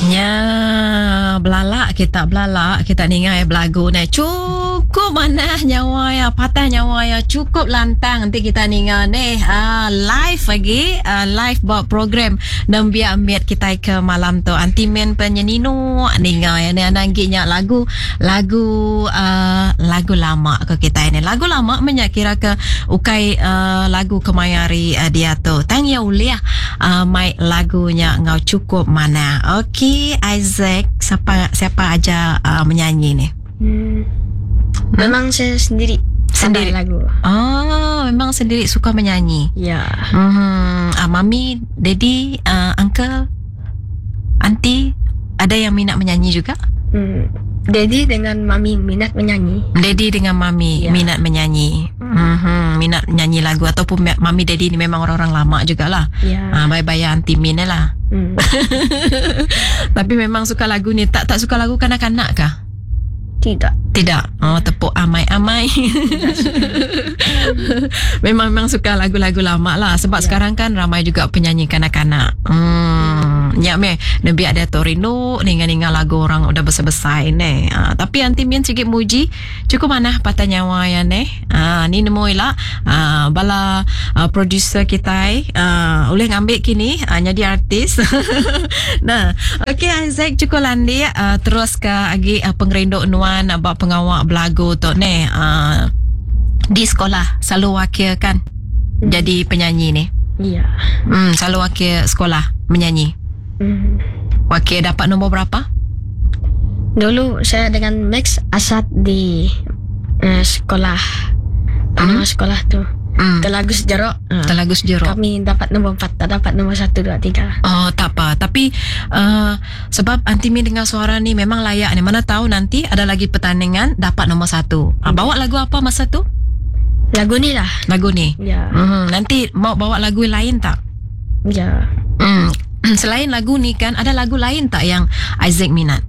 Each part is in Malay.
Ya, belalak kita ningai belagu ni cukup mana nyawa ya, patah nyawa ya, cukup lantang nanti kita ningai ni live lagi, live buat program dan biar ambil kita ke malam tu antimen penyanino ningai ni anangginya lagu lama ke kita ini, lagu lama kira ke ukai lagu kemayari dia tu tang ya uliah mai lagunya ngau cukup mana. Okey, Isaac, siapa aja menyanyi ni? Memang saya sendiri lagu. Oh, memang sendiri suka menyanyi. Ya. Mami, daddy, uncle, auntie, ada yang minat menyanyi juga? Daddy dengan mami minat menyanyi. Daddy dengan mami minat menyanyi. Minat nyanyi lagu ataupun mami daddy ni memang orang-orang lama jugalah. Bye-bye auntie Min lah. Tapi memang suka lagu ni. Tak suka lagu kanak-kanak kah? Tidak. Oh, tepuk amai-amai. Memang suka lagu-lagu lama lah. Sebab sekarang kan ramai juga penyanyi kanak-kanak. Ya Nabi ada Torino ninga lagu orang udah besar-besar ni. Tapi anti Min sikit muji cukup mana patah nyawa ya ni. Ni nemuilah bala producer kita boleh ngambil kini jadi artis. Nah, okey Isaac cukup landi terus ke lagi pengerinduk nuan buat pengawal belagu tu ni. Di sekolah selalu wakil kan jadi penyanyi ni. Ya. Selalu wakil sekolah menyanyi. Wakil dapat nombor berapa? Dulu saya dengan Max Asad di sekolah sekolah tu. Telagu Sejarok. Kami dapat nombor 4, tak dapat nombor 1, 2, 3. Oh, tak apa. Tapi sebab Aunty Min dengar suara ni memang layak ni. Mana tahu nanti ada lagi pertandingan dapat nombor 1. Bawa lagu apa masa tu? Lagu ni lah. Lagu ni? Ya. Nanti mau bawa lagu lain tak? Ya. Selain lagu ni kan ada lagu lain tak yang Isaac minat?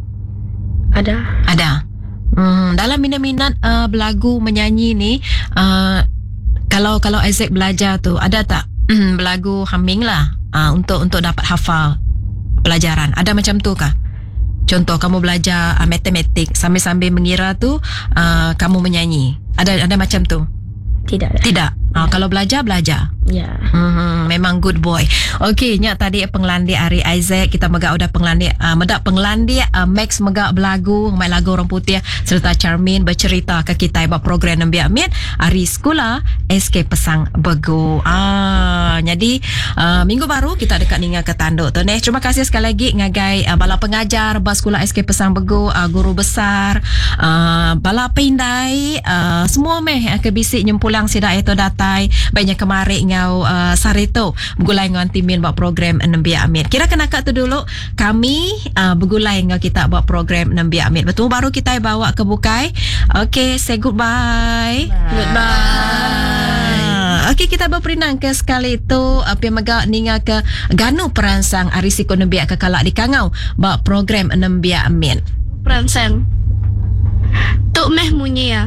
Ada. Dalam minat belagu menyanyi ni kalau Isaac belajar tu ada tak belagu humming lah untuk dapat hafal pelajaran? Ada macam tu kah? Contoh kamu belajar matematik sambil mengira tu kamu menyanyi. Ada macam tu? Tidak. Kalau belajar. Ya. Memang good boy. Okey, nya tadi penglandi Ari Isaac kita megak udah penglandi medak penglandi Max megak belagu mai lagu orang putih serta Charmin bercerita ke kita buat program Nabi Amin Ari sekolah SK Pesang Begu. Jadi minggu baru kita dekat ninga ke tanduk tu ni. Terima kasih sekali lagi ngagai bala pengajar bas sekolah SK Pesang Begu, guru besar, bala pindai semua ke bisik nyempulang sida itu datai banyak kemari ngau sarito bergulai ngau Antimin buat program Nabi Amin. Kira kena kat tu dulu kami bergulai ngau kita buat program Nabi Amin. Betul baru kita bawa ke bukai. Okay, say goodbye. Goodbye. Okay, kita berperinang ke sekali tu api megak ninga ke ganu peransang arisiko Nabi ke kalak di Kangau buat program Nabi Amin. Peransang Tuk meh munyi ya.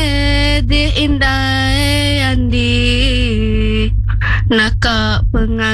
Di indah andi naka pengal